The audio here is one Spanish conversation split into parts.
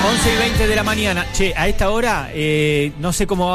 11:20 de la mañana. Che, a esta hora no sé cómo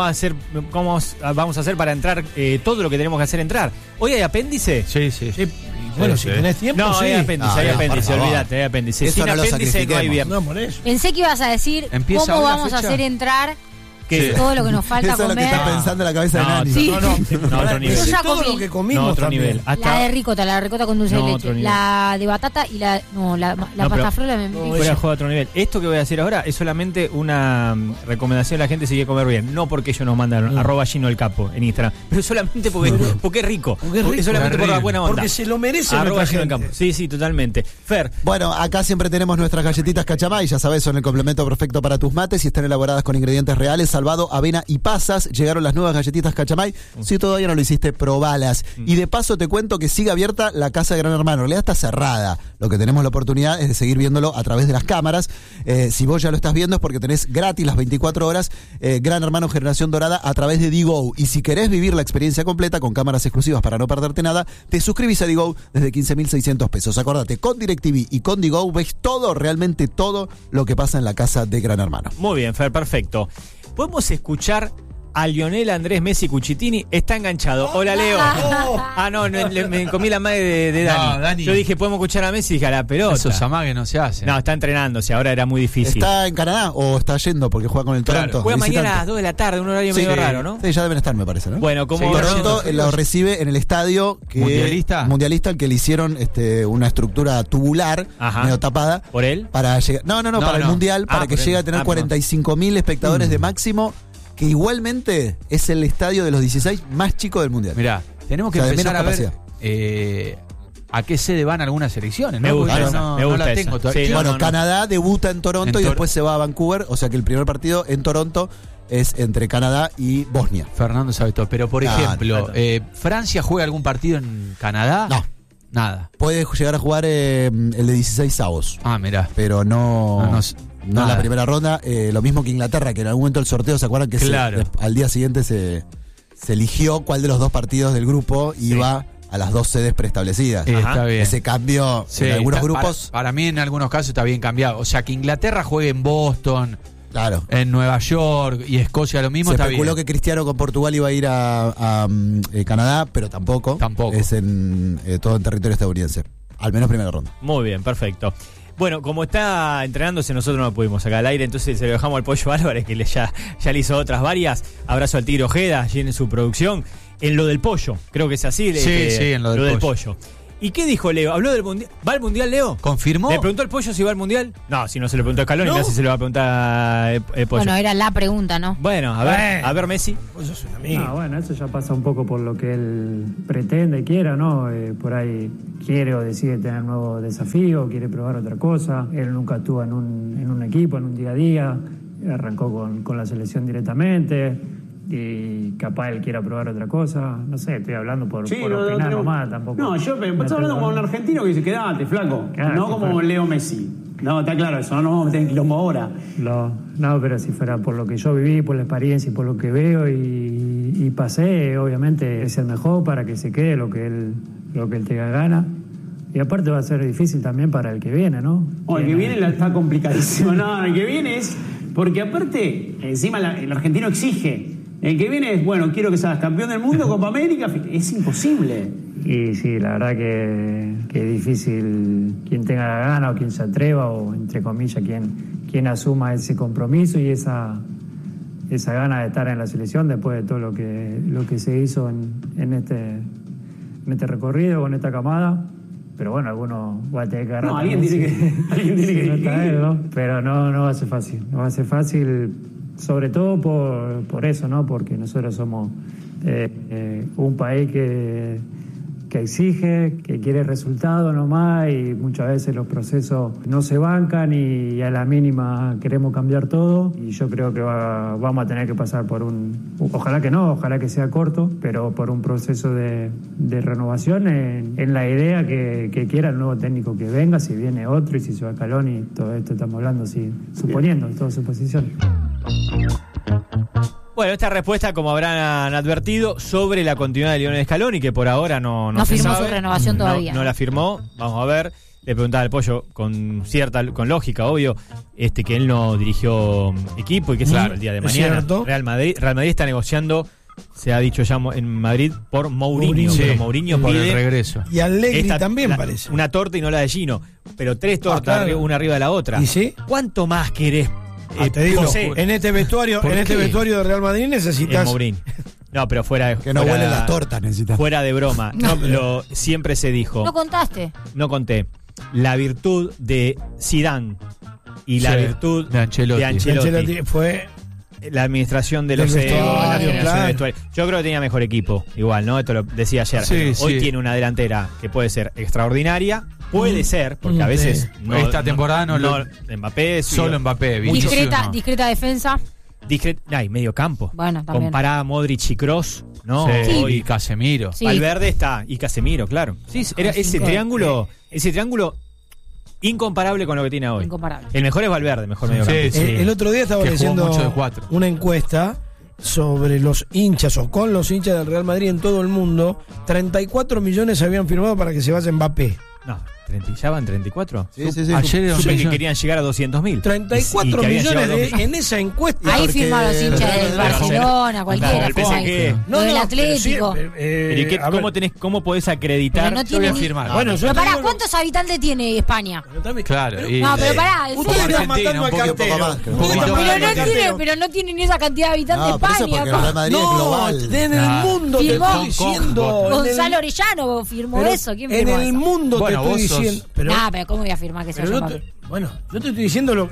vamos a hacer para entrar todo lo que tenemos que hacer entrar. ¿Hoy hay apéndice? Sí. Bueno, si tenés tiempo, no, sí. hay apéndice, olvídate, hay apéndice. Eso Sin no lo apéndice no hay sacrifiquemos. viernes. No, por eso. Pensé que ibas a decir Empieza cómo hoy la vamos a fecha. hacer entrar ¿Qué? todo lo que nos falta Eso es lo que comer. está pensando en la cabeza de No, Nani. Sí. No, otro nivel. Yo ya todo comí. lo que comimos No, otro también. nivel. La de ricota con dulce No, de otro leche. nivel. La de batata y la pero- pasta frola me No, metí. Fuera de juego a otro nivel. Esto que voy a decir ahora es solamente una recomendación a la gente si quiere comer bien. No porque ellos nos mandaron @Gino el Capo en Instagram, pero solamente porque es rico. Porque es rico. Solamente por la buena onda. Porque se lo merece @Gino nuestra el gente. Capo. Sí, totalmente. Fer, Bueno, acá siempre tenemos nuestras galletitas Cachamay, ya sabes, son el complemento perfecto para tus mates y están elaboradas con ingredientes reales, salvado, avena y pasas. Llegaron las nuevas galletitas Cachamay. Si todavía no lo hiciste, probalas. Y de paso te cuento que sigue abierta la casa de Gran Hermano. En realidad está cerrada. Lo que tenemos la oportunidad es de seguir viéndolo a través de las cámaras. Si vos ya lo estás viendo es porque tenés gratis las 24 horas Gran Hermano Generación Dorada a través de Digo. Y si querés vivir la experiencia completa con cámaras exclusivas para no perderte nada, te suscribís a Digo desde 15.600 pesos. Acordate, con DirecTV y con Digo ves todo, realmente todo lo que pasa en la casa de Gran Hermano. muy bien, Fer, perfecto. ¿Podemos escuchar a Lionel Andrés Messi Cucitini? Está enganchado. Hola, Leo. No, me comí la madre de Dani. No, Dani. Yo dije, ¿podemos escuchar a Messi? Dije, a la pelota. Esos amagues no se hacen. No, está entrenándose, ahora era muy difícil. ¿Está en Canadá o está yendo porque juega con el Claro, Toronto? juega mañana a visitante? las 2 de la tarde, un horario Sí. medio raro, ¿no? Sí, ya deben estar, me parece, ¿no? Bueno, como Toronto lo recibe en el estadio que mundialista al que le hicieron una estructura tubular, Ajá. medio tapada. ¿Por él? Para llegar, para el mundial, para que por llegue él. a tener Perdón. 45.000 espectadores de máximo, que igualmente es el estadio de los 16 más chico del mundial. Mirá, tenemos que O sea, de empezar a menos ver a qué sede van algunas selecciones, ¿no? Me gusta Porque esa, no, me no gusta la esa. tengo todavía. Sí, Bueno, no. Canadá debuta en Toronto y después se va a Vancouver, o sea que el primer partido en Toronto es entre Canadá y Bosnia. Fernando sabe todo, pero por Claro, ejemplo, claro. ¿Francia juega algún partido en Canadá? No. Nada. Puede llegar a jugar el de 16 avos, Ah, mirá. pero no en nada. la primera ronda. Lo mismo que Inglaterra, que en algún momento el sorteo, ¿se acuerdan que Claro. al día siguiente se eligió cuál de los dos partidos del grupo iba a las dos sedes preestablecidas? Está bien. Ese cambio Sí, en algunos está- grupos, para mí en algunos casos está bien cambiado. O sea, que Inglaterra juegue en Boston, claro. en Nueva York y Escocia lo mismo, Se está especuló bien. que Cristiano con Portugal iba a ir a Canadá, pero tampoco. Tampoco. Es todo en territorio estadounidense. Al menos primera ronda. Muy bien, perfecto. Bueno, como está entrenándose, nosotros no pudimos sacar al aire, entonces se lo dejamos al Pollo Álvarez, que ya le hizo otras varias. Abrazo al Tigre Ojeda, allí en su producción. En lo del pollo, creo que es así. Sí, en lo del pollo. ¿Y qué dijo Leo? ¿Habló del mundial? ¿Va al mundial, Leo? ¿Confirmó? ¿Le preguntó al Pollo si va al mundial? No, si no se le preguntó a Scaloni, no sé si se lo va a preguntar el Pollo. Bueno, era la pregunta, ¿no? Bueno, a ver, Messi. Vos sos un amigo. Bueno, eso ya pasa un poco por lo que él pretende, quiera, ¿no? Por ahí quiere o decide tener un nuevo desafío, quiere probar otra cosa. Él nunca estuvo en un equipo, en un día a día. Arrancó con la selección directamente y capaz él quiera probar otra cosa. No sé, estoy hablando por opinar nomás, tampoco. No, yo estoy hablando como un argentino que dice, quedate, flaco. Claro, no sí, como claro. Leo Messi. No, está claro eso, no nos vamos a meter en quilombo ahora. No, pero si fuera por lo que yo viví, por la experiencia y por lo que veo y pasé, obviamente es el mejor para que se quede lo que él tenga ganas. Y aparte va a ser difícil también para el que viene, ¿no? El que viene está complicadísimo. No, el que viene es... Porque aparte, encima el argentino exige. El que viene es, bueno, quiero que seas campeón del mundo, Copa América. Es imposible. Y sí, la verdad que es difícil quien tenga la gana o quien se atreva o, entre comillas, quien asuma ese compromiso y esa gana de estar en la selección después de todo lo que se hizo en este recorrido, con esta camada. Pero bueno, algunos va a tener que agarrar. No, alguien tiene que no está él, ¿no? Pero no va a ser fácil. No va a ser fácil, sobre todo por eso, ¿no? Porque nosotros somos un país que exige, que quiere resultados nomás y muchas veces los procesos no se bancan y a la mínima queremos cambiar todo y yo creo que vamos a tener que pasar por ojalá que no, ojalá que sea corto, pero por un proceso de renovación en la idea que quiera el nuevo técnico que venga, si viene otro y si se va Scaloni, todo esto estamos hablando, suponiendo todas suposiciones. Bueno, esta respuesta, como habrán advertido, sobre la continuidad de Lionel Scaloni, que por ahora no No se firmó sabe. su renovación todavía. No la firmó, vamos a ver. le preguntaba al Pollo con lógica, obvio, que él no dirigió equipo y que claro, el día de mañana cierto. Real Madrid está negociando, se ha dicho ya en Madrid, por Mourinho, sí, pero Mourinho por el pide regreso. Y Allegri también parece. una torta y no la de Gino, pero 3 tortas, claro. una arriba de la otra. ¿Y sí? ¿Cuánto más querés? Te digo, José, en este vestuario de Real Madrid necesitas. Mourinho. No, pero fuera Que no huelen las tortas, necesitas. Fuera de broma. Siempre se dijo. No contaste. No conté. La virtud de Zidane y la Sí, virtud de Ancelotti. Ancelotti fue. la administración de los Del egos, la vestuario, generación claro. del vestuario. Yo creo que tenía mejor equipo, igual, ¿no? Esto lo decía ayer. Sí, Hoy sí. tiene una delantera que puede ser extraordinaria, puede ser, porque a veces Sí. Esta temporada no lo- Mbappé Solo Mbappé. Vinicius no. Discreta defensa. Hay medio campo. Bueno, también. Compará a Modric y Kroos, ¿no? Sí, Hoy y Casemiro. Sí. Valverde está, y Casemiro, claro. Sí, era ese triángulo incomparable con lo que tiene hoy. Incomparable. El mejor es Valverde, mejor medio campo. Sí. El otro día estaba Que jugó leyendo mucho de 4. una encuesta sobre los hinchas o con los hinchas del Real Madrid en todo el mundo. 34 millones habían firmado para que se vaya Mbappé. No, ¿ya van 34? Sí. Ayer era un Supe que millón. querían llegar a 200.000. 34 Y que habían millones llegado en esa encuesta. Ahí porque- firman los hinchas del Pero- Barcelona, cualquiera. el PSG. Lo del Atlético. Pero ¿y qué- a ver, cómo podés acreditar? Pero no Yo voy tiene a ni- firmar. Bueno, yo Pero te pará, digo- ¿cuántos habitantes tiene España? Claro. y- No, pero pará. Ustedes Como están Argentina, matando un al poquito cartero. más, Ustedes poquito están más. matando al cartero. Pero no tiene ni esa cantidad de habitantes No, pero eso España. porque el Real Madrid es No, global. en el mundo te Firmó. estoy diciendo. en el- Gonzalo Orellano firmó pero eso. ¿Quién en firmó el eso? mundo Bueno, te vos estoy sos- diciendo. Pero, Pero ¿cómo voy a afirmar que se pero llama? no te- bueno, yo te estoy diciendo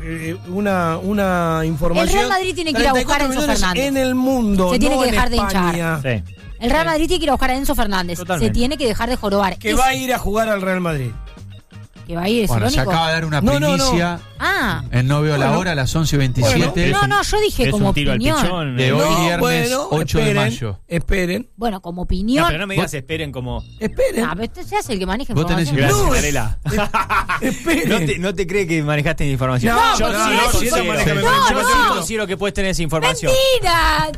una información. El Real Madrid tiene que ir a buscar a 34 Enzo millones Fernández. en el mundo. Se tiene no que en dejar de España. Sí. El Real Madrid tiene que ir a buscar a Enzo Fernández. Totalmente. Se tiene que dejar de jorobar. Que va a ir a jugar al Real Madrid. Que va a ir, es Bueno, el se único. acaba de dar una No, no, no. primicia. Ah. No veo la hora, a las 11:27. No, no, yo dije Es como un tiro opinión. al pichón. De hoy No, viernes, bueno, 8 de esperen, mayo. Esperen, Bueno, como No, opinión. pero no me digas esperen como... esperen. Ah, pero este se hace el que maneja Vos tenés información. Gracias, No, Varela. esperen. No te crees que manejaste mi información. No, yo no, sí no, considero, si ella maneja mi yo información. sí No. considero que puedes tener esa información. ¡Mentira!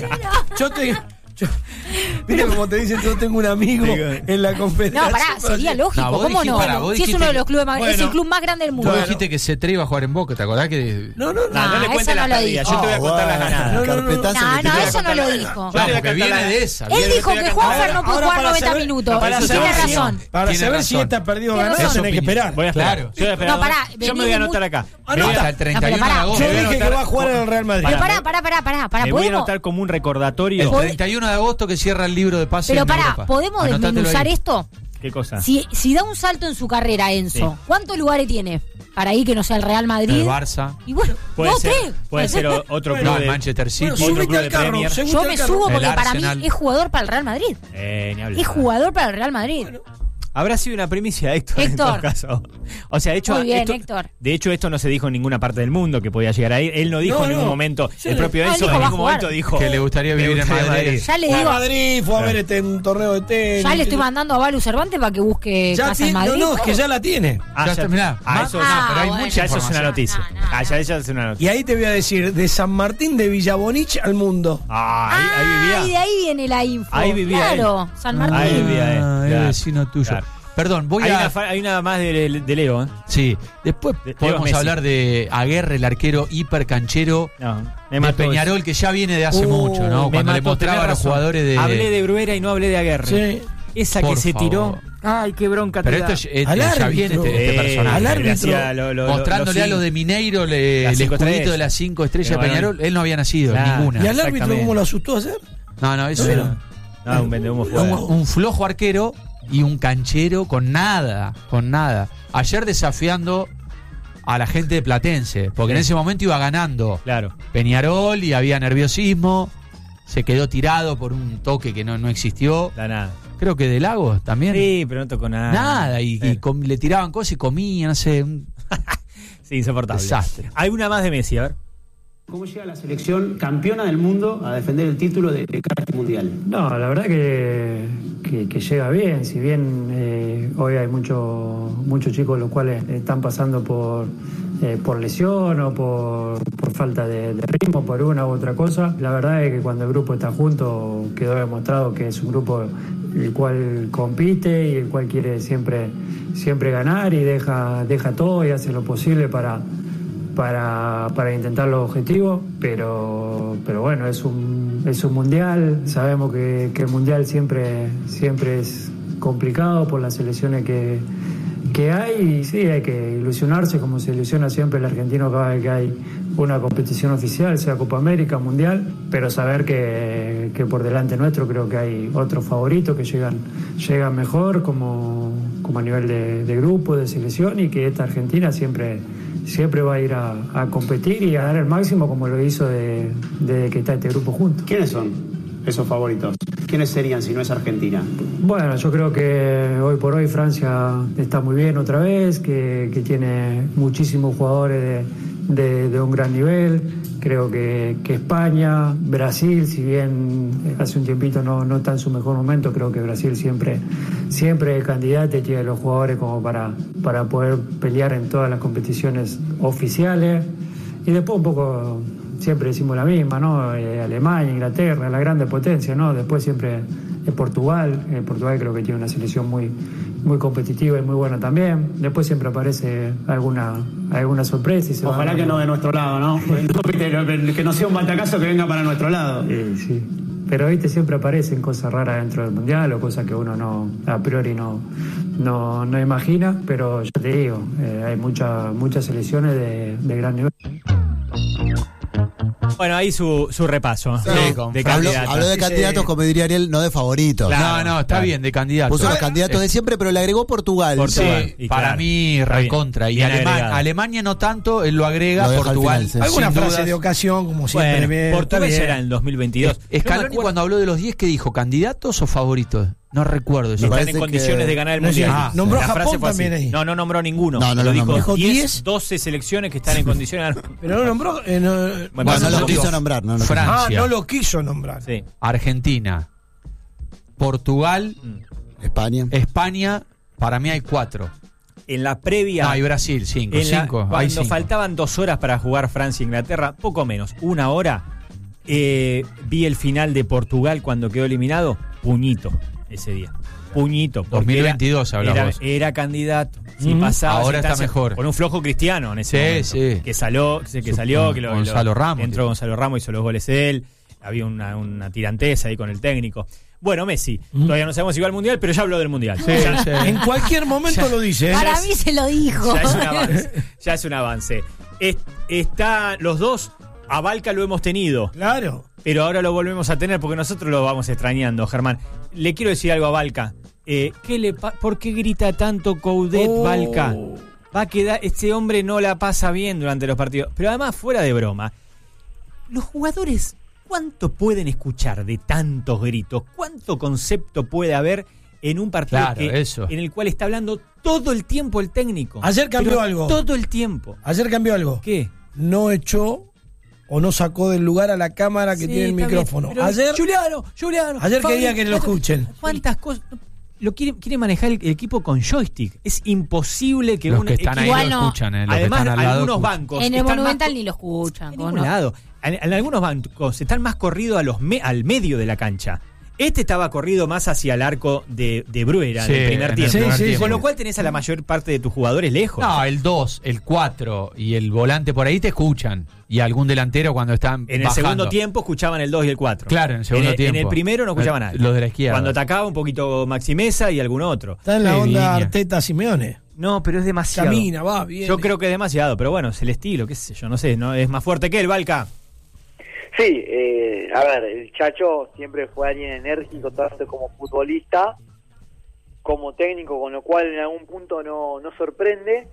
Mira como te dicen, yo tengo un amigo en la conferencia. No, pará, sería lógico, No, vos ¿cómo dijiste- no? pará, vos Si es dijiste uno de que- los clubes más es Bueno. el club más grande del mundo. Vos Bueno. dijiste que C3 iba a jugar en Boca, ¿te acordás que...? No, no, no. No le eso cuentes no las lo perdidas, dijo. yo te voy a contar las ganadas. No, no, no. Carpetazo No, que te no, voy a eso no contar. lo dijo. Yo No, te voy a porque cantar viene la- de esa. Él viene- dijo que Juanfer no puede Ahora, jugar para 90 saber- minutos. para Tiene saber si- razón. Para Tiene saber si razón. esta perdido o Tiene ganado, razón. tenés que esperar. Voy a esperar. Claro. Yo voy a esperar. No, pará, Yo vení me voy a de anotar mu- acá. Anota. Me voy a- Hasta el 31 pará, de agosto. Yo voy a dije que anotar- va a jugar en el Real Madrid. Pero Pará, pará, Me voy a ¿podemos? anotar como un recordatorio. El 31 de agosto que cierra el libro de pases Pero en pará, Europa. ¿podemos Anótatelo desmenuzar ahí. esto? ¿Qué cosa? Si da un salto en su carrera, Enzo, Sí. ¿cuántos lugares tiene para ir que no sea el Real Madrid? El Barça. Y bueno, Puede no ser, sé. puede ser otro Bueno, club No, el de... Manchester City. Bueno, Otro subite club al de carro. Premier. subite Yo al me carro. subo porque El para Arsenal. mí es jugador para el Real Madrid. Ni hablar. Es jugador para el Real Madrid. Habrá sido una primicia de Héctor, en Héctor. todo caso. O sea, de hecho, Muy bien, esto, Héctor. de hecho, esto no se dijo en ninguna parte del mundo que podía llegar ahí. Él no dijo No, en ningún no. momento. Sí. El propio No, él Enzo dijo, en va a ningún jugar. momento dijo Que le gustaría vivir en Madrid. Ya le Fue a digo, Madrid, fue a ver un torneo de tenis. ya le estoy mandando a Balu Cervantes para que busque Ya casa en tiene- Madrid. No, no, es que ya la tiene. Ah, Ya está, mirá, más- eso, no, pero hay bueno. mucha ya eso es una información. noticia. No, Ya es una noticia. Y ahí te voy a decir, de San Martín de Villabonich al mundo. Ahí y de vivía. ahí viene la info. Ahí vivía Claro, San Martín. Ahí vivía él. Ah, es Claro. vecino tuyo. Claro. Perdón, voy a... Hay una más de Leo, ¿eh? Sí, después De podemos Messi. hablar de Aguerre, el arquero hiper canchero No, me de mató Peñarol, que ya viene de hace mucho, ¿no? Me Cuando le mató, mostraba a tenés los razón. jugadores de... Hablé de Bruera y no hablé de Aguerre. Sí. Esa Por que se favor. tiró. Ay, qué bronca te Pero da. esto es- Al ya árbitro. viene este personaje. al árbitro. hacía Mostrándole a lo de Mineiro Las el 5 escudito estrellas. de las 5 estrellas Pero de bueno, Peñarol. Él no había nacido, claro. ninguna. ¿Y al árbitro Exactamente. cómo lo asustó ayer? No, eso ¿No era vieron? No, un vendehumo un, fuera. un flojo arquero y un canchero con nada. Ayer desafiando a la gente de Platense, porque en ese momento iba ganando Claro. Peñarol y había nerviosismo. Se quedó tirado por un toque que no existió. Da nada. Creo que de Lagos también. Sí, pero no tocó nada. Nada, y le tiraban cosas y comía, no sé. Sí, insoportable. Desastre. Hay una más de Messi, a ver. ¿Cómo llega la selección campeona del mundo a defender el título de cara a este mundial? No, la verdad que llega bien, si bien hoy hay muchos chicos los cuales están pasando por lesión o por falta de ritmo, por una u otra cosa. La verdad es que cuando el grupo está junto quedó demostrado que es un grupo el cual compite y el cual quiere siempre ganar y deja todo y hace lo posible para intentar los objetivos, pero bueno, es un mundial. Sabemos que el mundial siempre es complicado por las selecciones que hay, y sí, hay que ilusionarse como se ilusiona siempre el argentino cada vez que hay una competición oficial, sea Copa América, Mundial, pero saber que por delante nuestro creo que hay otros favoritos que llegan mejor como a nivel de grupo, de selección, y que esta Argentina siempre va a ir a competir y a dar el máximo como lo hizo desde que está este grupo junto. ¿Quiénes son esos favoritos? ¿Quiénes serían si no es Argentina? Bueno, yo creo que hoy por hoy Francia está muy bien otra vez, que tiene muchísimos jugadores de un gran nivel. Creo que España, Brasil, si bien hace un tiempito no está en su mejor momento, creo que Brasil siempre es candidato y tiene los jugadores como para poder pelear en todas las competiciones oficiales. Y después un poco, siempre decimos la misma, ¿no? Alemania, Inglaterra, la grande potencia, ¿no? Después siempre es Portugal. Portugal creo que tiene una selección muy competitiva y muy buena también. Después siempre aparece alguna sorpresa. Y Ojalá que no de nuestro lado, ¿no? Que no sea un batacazo que venga para nuestro lado. Sí. Pero viste, siempre aparecen cosas raras dentro del mundial o cosas que uno a priori no imagina, pero ya te digo, hay muchas selecciones de gran nivel. Bueno, ahí su repaso de candidatos. Habló de candidatos, como diría Ariel, no de favoritos. Claro, No, está bien, de candidatos. Puso los candidatos de siempre, pero le agregó Portugal. Portugal. Sí, Y para claro, mí está bien. recontra. Y Bien agregado. Alemania no tanto, él lo agrega, Lo deja al Portugal. final, sí. Alguna sin frase dudas. de ocasión, como siempre. Bueno, bien, Portugal está ya bien. era en el 2022. Scaloni cuando habló de los 10, ¿qué dijo? ¿Candidatos o favoritos? No recuerdo eso. Me Están parece en condiciones que- de ganar el No sé, mundial. nombró La a frase Japón fue así. también ahí. No nombró ninguno. No, no lo lo dijo. nombró. Dijo 10. 12 selecciones que están en condiciones de ganar. Pero no nombró. Bueno, Bueno, no yo lo digo- quiso nombrar. No, Francia. no lo quiso nombrar. Sí. Argentina, Portugal, España, para mí hay 4. En la previa. No, y Brasil, 5. Cuando Hay 5. faltaban 2 horas para jugar Francia e Inglaterra, poco menos, 1 hora, vi el final de Portugal cuando quedó eliminado, puñito ese día. Puñito. Porque 2022 hablamos. era candidato. Si pasaba Ahora esa está mejor. Con un flojo Cristiano en ese momento. Sí. Que salió, Gonzalo Ramos. Entró Gonzalo Ramos, hizo los goles él. Había una tiranteza ahí con el técnico. Bueno, Messi, todavía no sabemos si va al Mundial, pero ya habló del Mundial. En cualquier momento lo dice. Para mí se lo dijo. Ya es un avance. Está los dos, a Valca lo hemos tenido, Claro. pero ahora lo volvemos a tener porque nosotros lo vamos extrañando, Germán. Le quiero decir algo a Valca. ¿Por qué grita tanto Coudet, Valca? Va a quedar, este hombre no la pasa bien durante los partidos. Pero además, fuera de broma, los jugadores, ¿cuánto pueden escuchar de tantos gritos? ¿Cuánto concepto puede haber en un partido Claro, eso. en el cual está hablando todo el tiempo el técnico? Ayer cambió Pero algo. Todo el tiempo. Ayer cambió algo. ¿Qué? No echó o no sacó del lugar a la cámara que Sí, tiene el está bien, micrófono. pero Ayer Juliano. Ayer Fabi, quería que lo escuchen. ¿Cuántas cosas? Lo quiere manejar el equipo con joystick. Es imposible que Los un que están ahí equipo- Igual lo no. escuchan. Los que Además, están al lado algunos escuchan. bancos En el están Monumental más ni lo escuchan. en ¿o ningún no? lado. En algunos bancos están más corridos al medio de la cancha. Este estaba corrido más hacia el arco de Bruera Sí, del primer en el tiempo. primer Sí, tiempo. Con lo cual tenés a la mayor parte de tus jugadores lejos. No, el 2, el 4 y el volante por ahí te escuchan. Y algún delantero cuando están En el bajando. segundo tiempo escuchaban el 2 y el 4. Claro, en el segundo tiempo. En el primero no escuchaban nada. Los de la izquierda. Cuando atacaba un poquito Maxi Mesa y algún otro. Está en la Qué onda línea. Arteta Simeone. No, pero es demasiado. Camina, va, bien. Yo creo que es demasiado, pero bueno, es el estilo, qué sé yo, no sé, no es más fuerte que el Valca. Sí, a ver, el Chacho siempre fue alguien enérgico, tanto como futbolista, como técnico, con lo cual en algún punto no sorprende.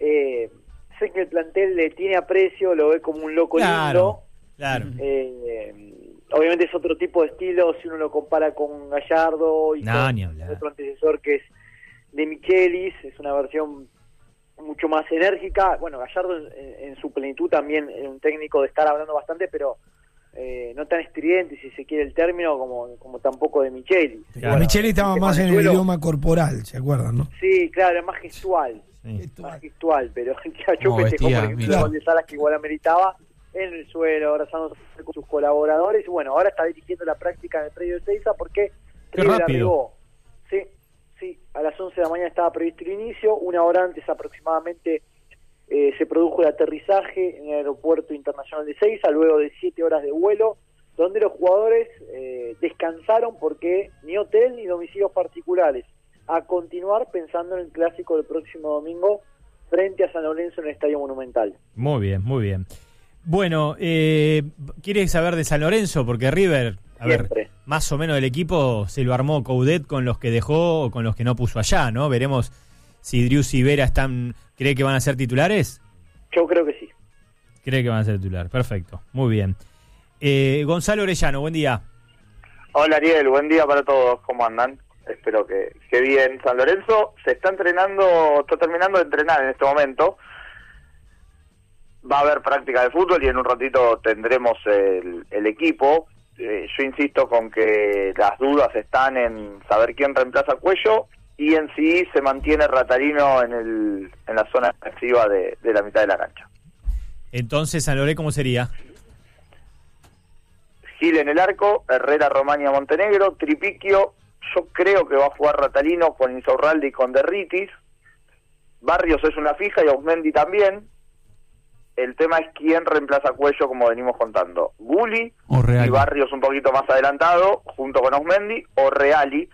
Sé que el plantel le tiene aprecio, lo ve como un loco lindo. Claro. Obviamente es otro tipo de estilo si uno lo compara con Gallardo y No, con ni hablar. otro antecesor que es de Michelis, es una versión mucho más enérgica. Bueno, Gallardo en su plenitud también es un técnico de estar hablando bastante, pero no tan estridente, si se quiere el término, como tampoco de Micheli. Bueno, Micheli estaba más en el idioma corporal, ¿se acuerdan, no? Sí, claro, es más gestual. Sí. Más gestual, pero el Chacho No, festejó, vestía, por ejemplo, mira. el gol de Salas, que igual ameritaba, en el suelo, abrazándose con sus colaboradores. Y bueno, ahora está dirigiendo la práctica en el predio de Seiza porque Qué River rápido. arribó. Sí, a las 11 de la mañana estaba previsto el inicio, una hora antes aproximadamente se produjo el aterrizaje en el aeropuerto internacional de Seiza, luego de 7 horas de vuelo, donde los jugadores descansaron porque ni hotel ni domicilios particulares, a continuar pensando en el clásico del próximo domingo frente a San Lorenzo en el Estadio Monumental. Muy bien, muy bien. Bueno, ¿quieres saber de San Lorenzo? Porque River, a Siempre. ver, más o menos del equipo se lo armó Coudet con los que dejó o con los que no puso allá, ¿no? Veremos si Driussi y Vera ¿cree que van a ser titulares? Yo creo que sí. Cree que van a ser titulares, perfecto, muy bien. Gonzalo Orellano, buen día. Hola Ariel, buen día para todos, ¿cómo andan? Espero que bien. San Lorenzo está terminando de entrenar en este momento. Va a haber práctica de fútbol y en un ratito tendremos el equipo. Yo insisto con que las dudas están en saber quién reemplaza a Cuello y en sí se mantiene Ratarino en la zona defensiva de la mitad de la cancha. Entonces, San Lorenzo, ¿cómo sería? Gil en el arco, Herrera, Romagna, Montenegro, Tripiquio. Yo creo que va a jugar Ratalino con Insaurralde y con Derritis. Barrios es una fija y Ausmendi también. El tema es quién reemplaza a Cuello, como venimos contando. Gulli O Reali. y Barrios un poquito más adelantado, junto con Ausmendi, o Reali,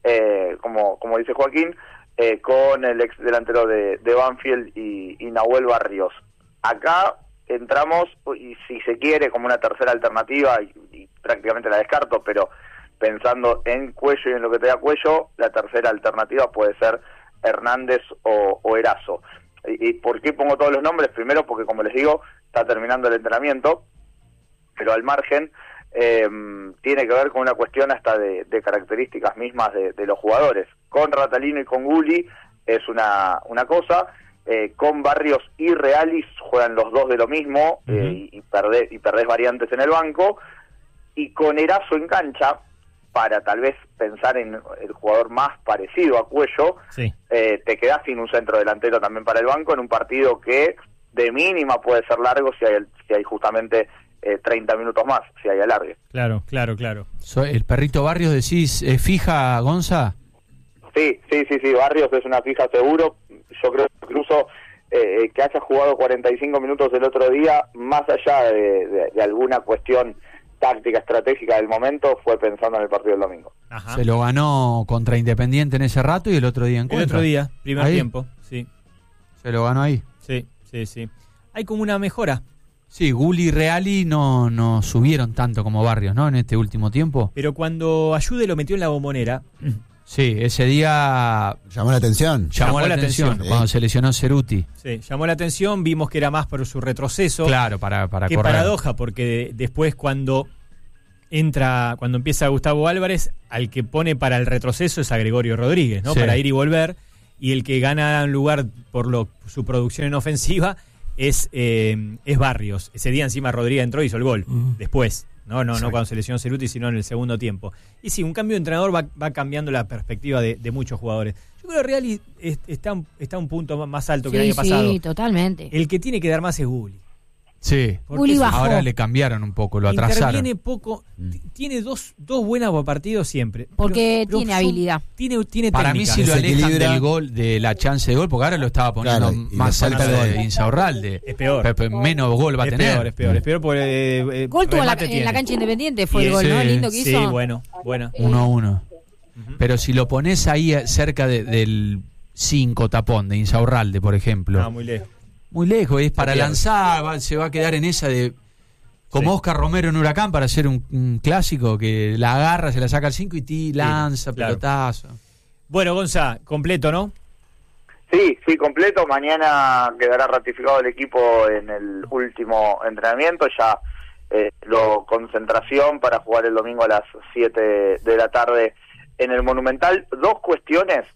como dice Joaquín, con el ex delantero de Banfield y Nahuel Barrios. Acá entramos, y si se quiere, como una tercera alternativa, y prácticamente la descarto, pero pensando en Cuello y en lo que te da Cuello, la tercera alternativa puede ser Hernández o Erazo. ¿Y por qué pongo todos los nombres? Primero porque, como les digo, está terminando el entrenamiento, pero al margen tiene que ver con una cuestión hasta de características mismas de los jugadores. Con Ratalino y con Gulli es una cosa, con Barrios y Reali juegan los dos de lo mismo, y perdés variantes en el banco, y con Erazo en cancha, para tal vez pensar en el jugador más parecido a Cuello, Sí. te quedás sin un centro delantero también para el banco en un partido que de mínima puede ser largo si hay justamente 30 minutos más, si hay alargue. Claro. ¿El perrito Barrios decís fija, Gonza? Sí, Barrios es una fija seguro. Yo creo que incluso que haya jugado 45 minutos el otro día, más allá de alguna cuestión táctica, estratégica del momento, fue pensando en el partido del domingo. Ajá. Se lo ganó contra Independiente en ese rato y el otro día en El contra. otro día, primer Ahí. tiempo, sí. Se lo ganó ahí. Sí. Hay como una mejora, Sí, Gulli y Reali no subieron tanto como Barrios, ¿no? En este último tiempo. pero cuando Ayude lo metió en la Bombonera, Sí, ese día ¿Llamó la atención? llamó la atención sí. cuando se lesionó Ceruti. sí, llamó la atención, vimos que era más por su retroceso. Claro, para Qué correr. paradoja, porque después cuando empieza Gustavo Álvarez, al que pone para el retroceso es a Gregorio Rodríguez, ¿no? Sí. Para ir y volver, y el que gana un lugar por su producción en ofensiva es Barrios. Ese día encima Rodríguez entró y hizo el gol, después, no cuando se lesionó Ceruti, sino en el segundo tiempo. Y sí, un cambio de entrenador va cambiando la perspectiva de muchos jugadores. Yo creo que Reali está un punto más alto que el año pasado. Sí, totalmente. El que tiene que dar más es Gulli. Sí. Porque Gulli bajó. Ahora le cambiaron un poco, lo atrasaron. Interviene poco, tiene dos buenos partidos siempre. Porque tiene habilidad. Tiene Para mí técnica. si lo alejan Desequilibra. del gol, de la chance de gol, porque ahora lo estaba poniendo Claro, y más le falta cerca gol. de Insaurralde. Es peor. Menos gol va a Es tener. peor porque Gol tuvo remate en tiene. la cancha Independiente, fue Y el gol, ¿no? sí, Lindo que Sí, hizo. buena. 1-1. Pero si lo pones ahí cerca del 5 tapón de Insaurralde, por ejemplo. No, muy lejos. Muy lejos, es para pierde. lanzar, se va a quedar en esa de... Como Sí. Oscar Romero en Huracán para hacer un clásico que la agarra, se la saca al 5 y lanza, claro. pelotazo. Bueno, Gonza, completo, ¿no? Sí, completo. Mañana quedará ratificado el equipo en el último entrenamiento. Ya concentración para jugar el domingo a las 7 de la tarde en el Monumental. Dos cuestiones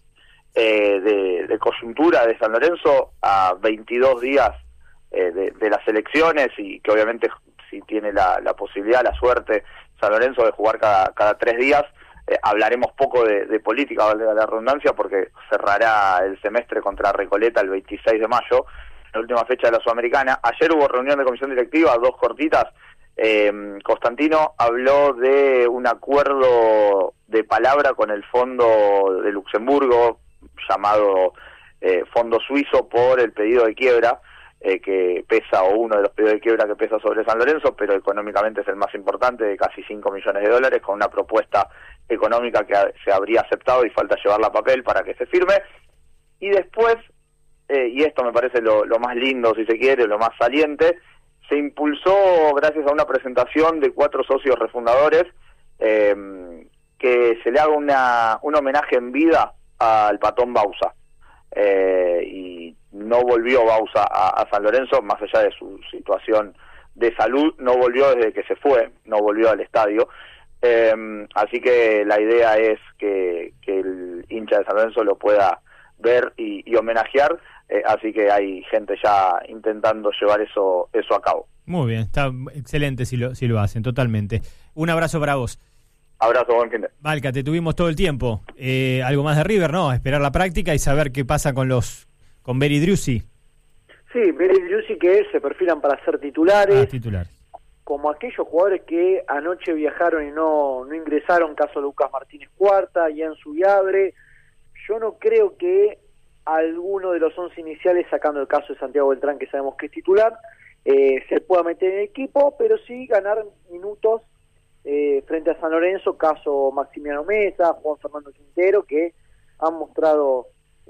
de coyuntura de San Lorenzo a 22 días de las elecciones, y que obviamente si tiene la posibilidad, la suerte, San Lorenzo de jugar cada 3 días. Hablaremos poco de política, valga la redundancia, porque cerrará el semestre contra Recoleta el 26 de mayo, la última fecha de la Sudamericana. Ayer hubo reunión de comisión directiva, 2 cortitas. Constantino habló de un acuerdo de palabra con el Fondo de Luxemburgo, llamado Fondo Suizo, por el pedido de quiebra que pesa, o uno de los pedidos de quiebra que pesa sobre San Lorenzo, pero económicamente es el más importante, de casi 5 millones de dólares, con una propuesta económica que se habría aceptado y falta llevarla a papel para que se firme. Y después, y esto me parece lo más lindo, si se quiere, lo más saliente, se impulsó gracias a una presentación de 4 socios refundadores, que se le haga un homenaje en vida al Patón Bauza. Y no volvió Bauza a San Lorenzo, más allá de su situación de salud, no volvió desde que se fue, no volvió al estadio. Así que la idea es que el hincha de San Lorenzo lo pueda ver y homenajear, así que hay gente ya intentando llevar eso a cabo. Muy bien, está excelente si lo hacen, totalmente. Un abrazo para vos. Abrazo, buen fin de. Valca, te tuvimos todo el tiempo. Algo más de River, ¿no? Esperar la práctica y saber qué pasa con Beri Driussi. Sí, Beri Driussi, que se perfilan para ser titulares. Titular. Como aquellos jugadores que anoche viajaron y no ingresaron, caso Lucas Martínez Cuarta, Ian Subiabre. Yo no creo que alguno de los 11 iniciales, sacando el caso de Santiago Beltrán, que sabemos que es titular, se pueda meter en el equipo, pero sí ganar minutos frente a San Lorenzo, caso Maximiano Mesa, Juan Fernando Quintero, que han mostrado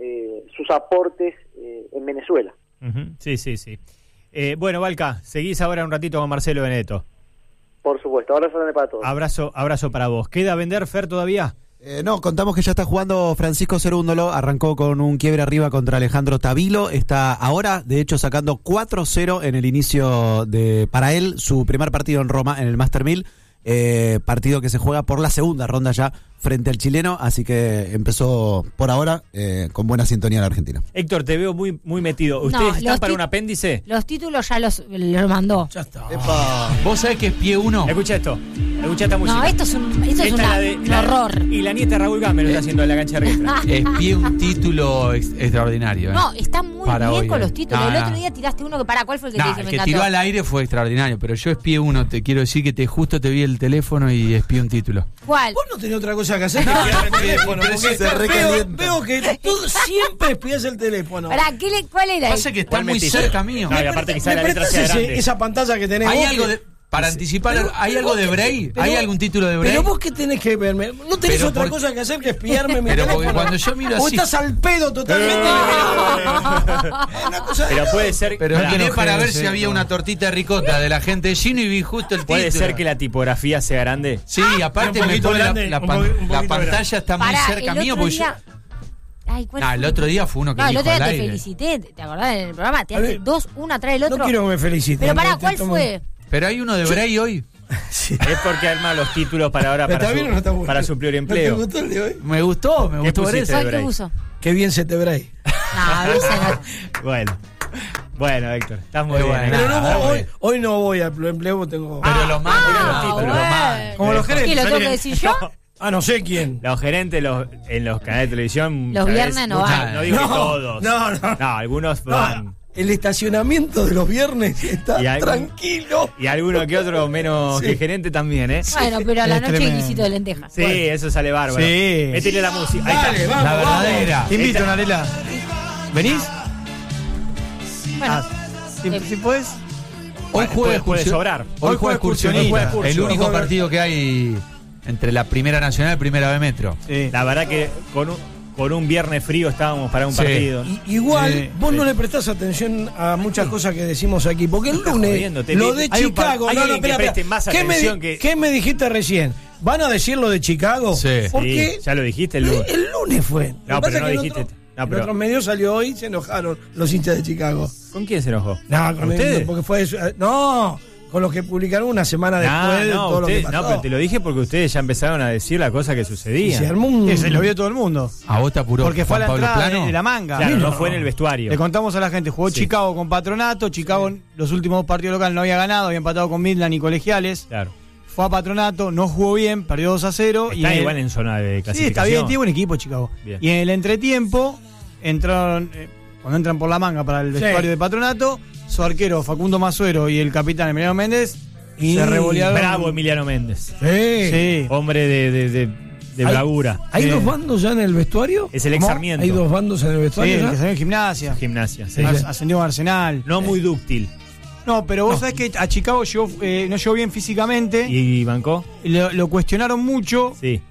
sus aportes en Venezuela. Uh-huh. Sí. Bueno, Valca, seguís ahora un ratito con Marcelo Benedetto. Por supuesto, abrazo grande para todos. Abrazo para vos. ¿Queda vender, Fer, todavía? No, contamos que ya está jugando Francisco Cerúndolo, arrancó con un quiebre arriba contra Alejandro Tavilo, está ahora, de hecho, sacando 4-0 en el inicio para él, su primer partido en Roma, en el Master 1000, partido que se juega por la segunda ronda ya frente al chileno, así que empezó por ahora con buena sintonía la Argentina. Héctor, te veo muy metido. ¿Ustedes están para un apéndice? Los títulos ya los mandó. Ya está. ¿Vos sabés que es pie 1? Escucha esto. Escucha esta música. No, esto es un horror. Y la nieta Raúl Gámez lo está haciendo en la cancha de River. Es pie un título extraordinario. No, está muy para bien hoy, con los títulos. El No. otro día tiraste uno que ¿cuál fue el que te dije? El Me que encantó. tiró al aire fue extraordinario, pero yo es pie 1, te quiero decir que justo te vi el teléfono y es pie un título. ¿Cuál? Vos no tenés otra cosa que hacer que espiar el teléfono. pero Porque se recalienta. veo que tú siempre espías el teléfono. Pará, ¿cuál era? Pasa que está ¿Cuál muy metiste? cerca mío. No, y aparte quizá la letra sea prestás grande. esa pantalla que tenés ¿Hay vos algo que- para anticipar, ¿hay algo de Bray? pero- ¿Hay algún título de Bray? Pero vos qué tenés que verme. No tenés Pero otra por- cosa que hacer que espiarme mi Pero teléfono. porque cuando yo miro Vos así- estás al pedo totalmente. Una cosa de Pero loco. puede ser. Pero Pará, miré no, para ver no, si había una tortita de ricota de la gente de Gino y vi justo el Puede título. ser que la tipografía sea grande. Sí, aparte Un me poquito pone grande, la un poquito pantalla grande. está muy Pará, cerca el mío. otro Porque día... Ay, ¿cuál fue? el otro día fue uno que No, el dijo otro día al te aire. felicité, ¿te acordás en el programa? Te A hace ver. 2, uno atrás del otro. No quiero que me feliciten. Pero pará, Te ¿cuál tomo- fue? Pero hay uno de Bray hoy. Sí. Es porque arma los títulos para ahora ¿Pero para, está bien o no está bueno? para suplir ¿No empleo. te gustó el de hoy? Me gustó ¿Qué por pusiste? eso. ¿Cuál Bray. que puso? Qué bien se te ve ahí. No, ese no. Bueno, Héctor, estás muy Muy bien. bueno. Pero no, Nada, hoy no voy al empleo, tengo... Pero lo más bueno. Como los ¿Qué gerentes. lo tengo que decir yo? No sé quién. Los gerentes en los canales de televisión. Los ¿sabes? viernes no Muchas- van. No digo que No, todos. no. Algunos No, van. el estacionamiento de los viernes está Y algún- tranquilo. Y alguno que otro menos Sí. que gerente también, ¿eh? Bueno, pero a la Es noche tremendo. exquisito de lentejas. Sí, eso sale bárbaro. Sí. Métele la música. Ahí Dale, está. vamos, La verdadera. vamos. Te invito, Narela. ¿Venís? Bueno, Si puedes. Hoy juega puede sobrar. Hoy juega excursionista. El Excursión. único partido que hay entre la Primera Nacional y Primera B Metro. La verdad que con un viernes frío estábamos para un Sí. partido. Igual, vos sí. no le prestás atención a muchas cosas que decimos aquí, porque el lunes, jodiéndote. lo de Hay un par- Chicago, hay no, alguien que espera, preste más ¿Qué me atención que- ¿Qué me dijiste recién? ¿Van a decir lo de Chicago? Sí. Porque Sí, ya lo dijiste el lunes. el lunes fue. Lo que No, pasa pero no es que dijiste. En otros medios salió hoy y se enojaron los hinchas de Chicago. ¿Con quién se enojó? No, con ¿Ustedes? porque fue eso. No, con los que publicaron una semana después de todo lo que pasó. No, pero te lo dije porque ustedes ya empezaron a decir la cosa que Y sucedía. se armó un... Se lo vio todo el mundo. A vos te apuró Porque fue a la Juan Pablo entrada Plano. de la manga. Claro, Sí, no no. fue en el vestuario. Le contamos a la gente, jugó Sí. Chicago con Patronato, Chicago los últimos 2 partidos locales no había ganado, había empatado con Midland y Colegiales. Claro. Fue a Patronato, no jugó bien, perdió 2-0. Está y igual en zona de Sí, clasificación. está bien, tiene buen equipo Chicago. Bien. Y en el entretiempo, entraron, cuando entran por la manga para el Sí. vestuario de Patronato, su arquero Facundo Masuero y el capitán Emiliano Méndez Y- se revolearon. Bravo Emiliano Méndez. Sí. Sí. Hombre de Hay- bravura. ¿Hay dos bandos ya en el vestuario? Es el ex ¿Cómo? Sarmiento. ¿Hay dos bandos en el Sí, vestuario el ya? que salió en gimnasia. Gimnasia. Sí. Ascendió a Arsenal. No muy dúctil. No, pero vos sabés que a Chicago llegó, no llegó bien físicamente. ¿Y bancó? Lo cuestionaron mucho. Sí.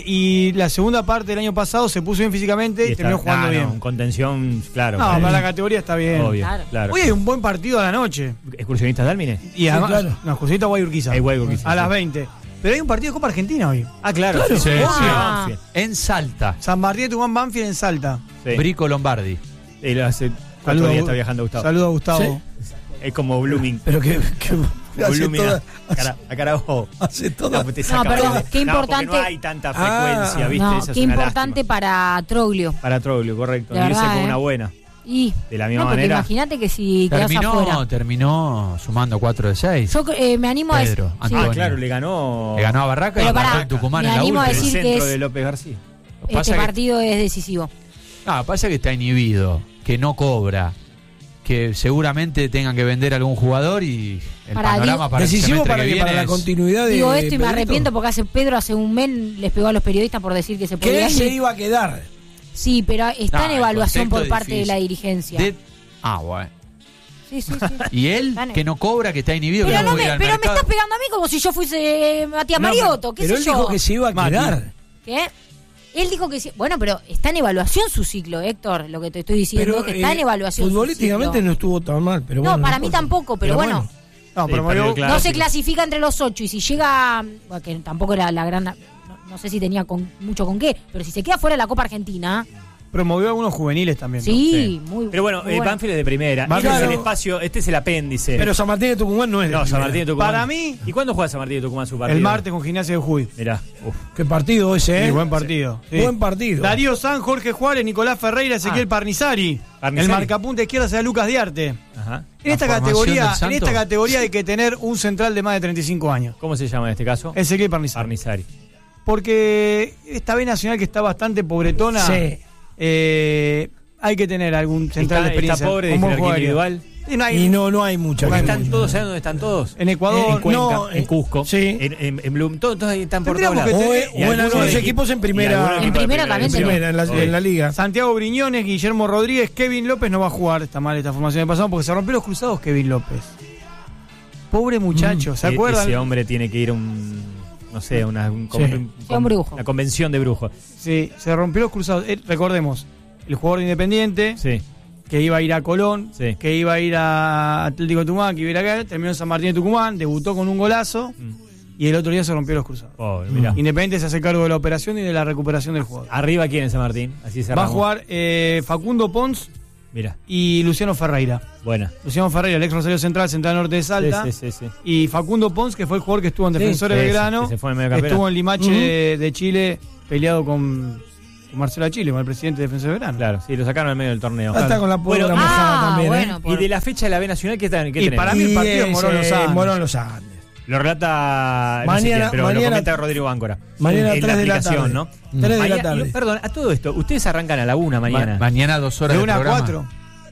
Y la segunda parte del año pasado se puso bien físicamente y, está- terminó jugando no, bien. contención, claro. No, para la categoría está bien. Obvio, Claro. claro. Hoy hay un buen partido a la noche. ¿Excursionistas de Álmine? Y además, claro. no, Josita Guayurquiza. Hay Guayurquiza, A las sí. 20. Pero hay un partido de Copa Argentina hoy. Ah, claro. Claro. Sí, Ah. sí. En Salta. San Martín de Tucumán, Banfield en Salta. Sí. Brico Lombardi. Él hace 4 días está viajando Gustavo. Saludo a Gustavo. Sí. Es como Blooming. Pero que hace Blooming toda... a Carabobo. Hace toda... Te No, saca pero todo. qué No, importante- porque no hay tanta frecuencia, ¿viste? No, Esa es qué una importante lástima. para Troglio. Para Troglio, correcto. De Irse verdad, con ¿eh? una buena. Y De la misma no, porque manera. imagínate que si quedás afuera. Terminó sumando 4 de 6. Yo me animo Pedro, a Antonio. Ah, claro, le ganó. Le ganó a Barraca y Pero empató pará, en Tucumán me en la animo a última. el decir centro que es- de López García. Pasa este que- partido es decisivo. Pasa que está inhibido, que no cobra, que seguramente tengan que vender a algún jugador y el Para, panorama para el Decisivo semestre para, que que para viene la es- continuidad de Digo esto y me Pedrito. arrepiento porque hace un mes les pegó a los periodistas por decir que se Que podía él se ir. iba a quedar. Sí, pero está No, en el evaluación contexto por es parte de difícil. la dirigencia. Bueno. Sí, sí, sí. Y él, Dale. que no cobra, que está inhibido, Pero, que no puede ir al pero me mercado. estás pegando a mí como si yo fuese Matías No, Mariotto, qué pero sé él yo. dijo que se iba a Mati. quedar. ¿Qué? Él dijo que sí. Bueno, pero está en evaluación su ciclo, Héctor, lo que te estoy diciendo, Pero que está en evaluación su futbolísticamente ciclo. no estuvo tan mal. Pero No, bueno, para mí importa. tampoco, pero bueno. No, Sí, promovió. perdió el No se clásico. clasifica entre los 8 y si llega, bueno, que tampoco era la gran, no sé si tenía mucho con qué, pero si se queda fuera de la Copa Argentina, Promovió a algunos juveniles también. ¿no? sí, muy Pero bueno, muy bueno. Banfield es de primera. Banfield, Este es el claro. espacio, este es el apéndice. Pero San Martín de Tucumán no es de no, San primera. Martín de Tucumán. Para mí- ¿Y cuándo juega San Martín de Tucumán su partido? El martes con Gimnasia de Jujuy. Mirá. Uf. Qué partido ese, ¿eh? Sí, buen partido. Sí. Buen partido. Darío San, Jorge Juárez, Nicolás Ferreira, Ezequiel Parnizari. Parnizari. El marcapunta izquierda será Lucas Diarte. Ajá. En esta formación categoría, del Santo. hay que tener un central de más de 35 años. ¿Cómo se llama en este caso? Ezequiel Parnizari. Arnizari. Porque esta B Nacional que está bastante pobretona, Sí. hay que tener algún central de Está experiencia. pobre de un buen jerarquía jugador. individual. Y no hay- Y no hay mucha. Porque gente. están todos, ¿saben dónde están todos? En Ecuador, En Cuenca, no, en Cusco, sí. en Bloom, todos ahí están por todos Tendríamos lados. que O, tener- o en algunos equipos en primera. En primera también en primera, en la liga. Santiago Briñones, Guillermo Rodríguez, Kevin López no va a jugar. Está mal esta formación de pasado porque se rompió los cruzados Kevin López. Pobre muchacho, ¿se acuerdan? Ese hombre tiene que ir a no sé, un brujo. una convención de brujos. Sí, se rompió los cruzados. Recordemos, el jugador de Independiente, Sí. que iba a ir a Colón, Sí. que iba a ir a Atlético de Tucumán, que iba a ir acá, terminó en San Martín de Tucumán, debutó con un golazo y el otro día se rompió los cruzados. Pobre, mirá. Independiente se hace cargo de la operación y de la recuperación del jugador. Arriba, ¿quién es San Martín? Así Va a cerramos. jugar Facundo Pons Mira, y Luciano Ferreira. buena. Luciano Ferreira, el ex Rosario Central norte de Salta. Sí, sí, sí, sí. Y Facundo Pons, que fue el jugador que estuvo en Defensores sí, Belgrano, que se fue en medio campeonato. estuvo en Limache de Chile peleado con Marcelo Achille, con el presidente de Defensores Belgrano. Claro, sí, lo sacaron en medio del torneo. Está con la pólvora Bueno, mojada también, bueno, ¿eh? Y de la fecha de la B Nacional, ¿qué Y tenemos? para mí el partido es Morón Los Andes. Morón Los Andes. Lo relata no sé Mañana- quién, pero mañana- lo comenta Rodrigo Báncora. Mañana en 3 de la aplicación, tarde. ¿no? 3 de la Mañana- tarde. Perdón, a todo esto, ustedes arrancan a la 1 mañana. Mañana 2 horas De de 1 a programa. 4.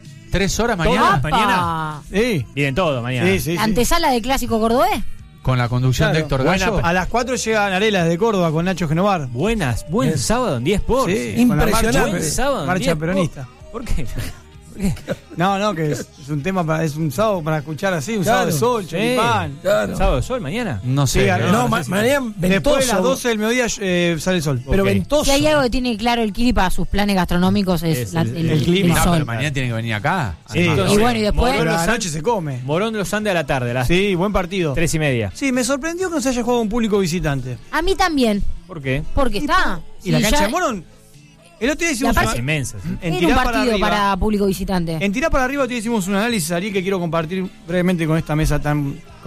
3 horas ¿Todas mañana mañana? Sí. Vienen todos mañana. Sí, sí, sí. Antesala de clásico cordobés. con la conducción de Claro. Héctor Buena- Gallo. A las 4 llega Narela desde Córdoba con Nacho Genovar. Buen Es- sábado en 10 Sports. Sí, con la Impresionante. marcha- Buen sábado en marcha 10 peronista. Sports. ¿Por qué? ¿Por qué? No, que es un tema es un sábado para escuchar así, un Claro. sábado de sol, Sí. choripán. Claro. ¿Sábado de sol mañana? No sé. Sí, creo. No, no sé si- mañana Después ventoso. de las 12 del mediodía sale el sol. Pero Ok. ventoso. Si hay algo que tiene claro el Kili para sus planes gastronómicos es Es el clima. No, sol. pero mañana tiene que venir acá. Sí. Además. Y bueno, y después- Pero a la Morón noche se come. Morón de los Andes a la tarde, a las Sí, buen partido. 3:30. Sí, me sorprendió que no se haya jugado un público visitante. A mí también, ¿Por qué? porque está. Y la Sí, cancha ya de Morón. El otro día hicimos aparte- Es inmensa. ¿sí? en era un tirar para partido arriba. para público visitante. En tirar para arriba te hicimos un análisis, Ari, que quiero compartir brevemente con esta mesa tan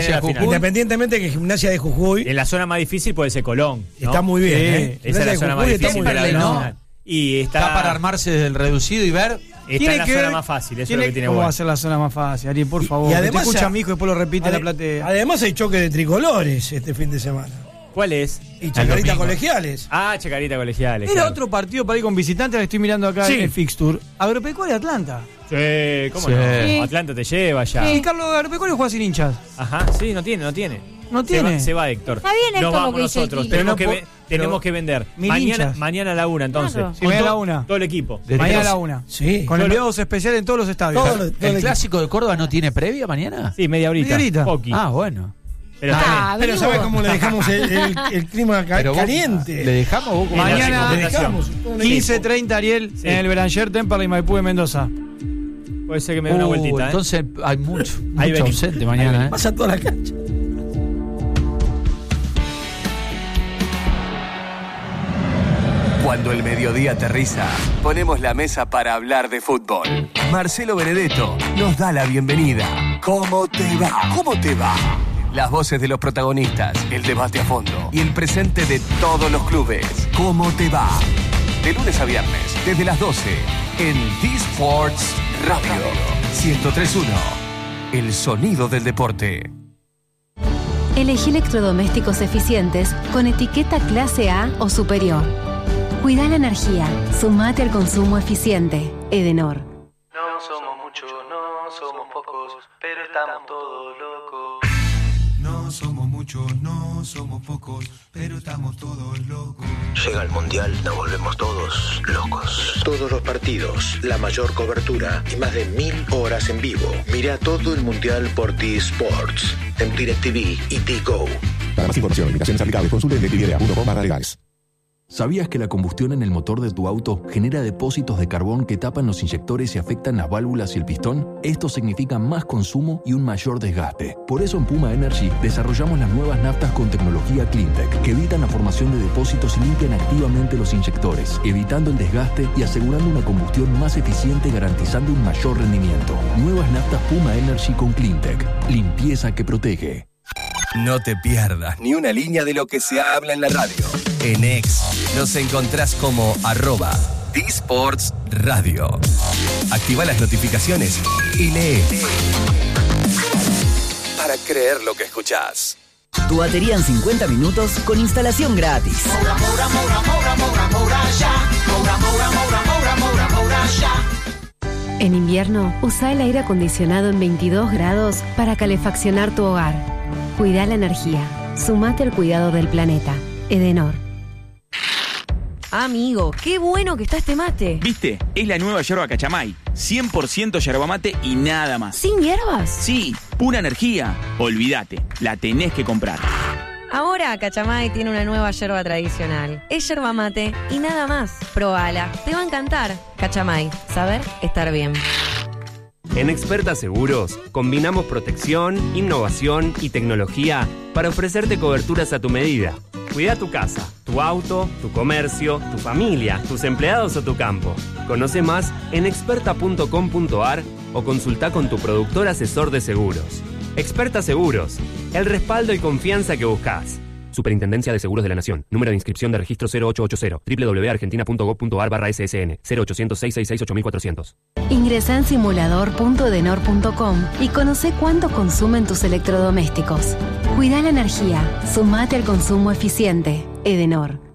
Gimnasia la Jujuy. final. Independientemente que Gimnasia de Jujuy En la zona más difícil puede ser Colón. ¿no? está muy bien. Esa es la zona más Jujuy difícil. está muy pero bien. la no. final. Y está para armarse desde el reducido y ver. Está en la zona más fácil, eso es lo que tiene ¿Cómo bueno. va a ser la zona más fácil, Ariel? Por favor. Y además te escucha hay- mi hijo y después lo repite la platea. Además hay choque de tricolores este fin de semana. ¿Cuál es? Y Chacarita domingo. Colegiales. Ah, Chacarita Colegiales. Era claro. otro partido para ir con visitantes, que estoy mirando acá Sí. en el fixture. Agropecuaria Atlanta. Sí, ¿cómo Sí. no? Atlanta te lleva ya. Y Carlos Agropecuario juega sin hinchas. Ajá, sí, no tiene. No tiene. Se va Héctor. Está bien, Héctor, Nos lo vamos que dice nosotros. el tenemos, Kilo. que, tenemos que vender. Mil Mañana, hinchas. mañana a la 1, entonces. Claro. Sí, Con mañana a la todo- 1. Todo el equipo. De Mañana a tres. la 1. Sí. Con enviados especiales en todos los estadios. Todo lo- todo ¿El el- clásico de Córdoba no tiene previa mañana? Sí, media horita. Media horita. Poqui. Ah, bueno. Pero está bien. Pero ¿sabes cómo le dejamos el clima Pero vos- caliente? ¿Le dejamos vos como Mañana- Le presentación. dejamos. todo un 15:30, Ariel, Sí. en el Beranger Temperley, Maipú de Mendoza. Puede ser que me dé una vueltita. Entonces hay mucho Ahí vení. ausente mañana. equipo. Pasa toda la cancha. Cuando el mediodía aterriza, ponemos la mesa para hablar de fútbol. Marcelo Benedetto nos da la bienvenida. ¿Cómo te va? ¿Cómo te va? Las voces de los protagonistas, el debate a fondo y el presente de todos los clubes. ¿Cómo te va? De lunes a viernes, desde las 12, en D-Sports Radio 103.1. El sonido del deporte. Elegí electrodomésticos eficientes con etiqueta clase A o superior. Cuida la energía. Sumate al consumo eficiente. Edenor. No somos muchos, no somos pocos, pero estamos todos locos. No somos muchos, no somos pocos, pero estamos todos locos. Llega el Mundial, nos volvemos todos locos. Todos los partidos, la mayor cobertura y más de 1000 horas en vivo. Mira todo el Mundial por T-Sports, en DirecTV y T-Go. Para más información, invitaciones aplicables, consulte en directvidea.com/legales. ¿Sabías que la combustión en el motor de tu auto genera depósitos de carbón que tapan los inyectores y afectan las válvulas y el pistón? Esto significa más consumo y un mayor desgaste. Por eso en Puma Energy desarrollamos las nuevas naftas con tecnología CleanTech, que evitan la formación de depósitos y limpian activamente los inyectores, evitando el desgaste y asegurando una combustión más eficiente, garantizando un mayor rendimiento. Nuevas naftas Puma Energy con CleanTech. Limpieza que protege. No te pierdas ni una línea de lo que se habla en la radio. En X nos encontrás como @D-Sports Radio. Activa las notificaciones y lee. Para creer lo que escuchás. Tu batería en 50 minutos con instalación gratis. En invierno, usa el aire acondicionado en 22 grados para calefaccionar tu hogar. Cuida la energía. Sumate al cuidado del planeta. Edenor. Amigo, qué bueno que está este mate. ¿Viste? Es la nueva yerba Cachamay. 100% yerba mate y nada más. ¿Sin hierbas? Sí, pura energía. Olvídate, la tenés que comprar. Ahora Cachamay tiene una nueva yerba tradicional. Es yerba mate y nada más. Probala, te va a encantar. Cachamay, saber estar bien. En Experta Seguros combinamos protección, innovación y tecnología para ofrecerte coberturas a tu medida. Cuida tu casa, tu auto, tu comercio, tu familia, tus empleados o tu campo. Conoce más en experta.com.ar o consulta con tu productor asesor de seguros. Experta Seguros, el respaldo y confianza que buscas. Superintendencia de Seguros de la Nación. Número de inscripción de registro 0880. www.argentina.gov.ar/ssn. 0800-666-8400. Ingresa en simulador.edenor.com y conoce cuánto consumen tus electrodomésticos. Cuida la energía. Sumate al consumo eficiente. Edenor.